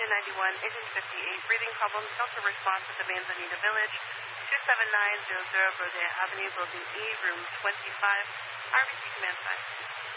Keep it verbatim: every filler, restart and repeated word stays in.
ninety-one, agent fifty-eight, breathing problems, also response at the Manzanita Village, two seven nine zero zero Rodeo Avenue, Building E, Room twenty-five, R B C Command five.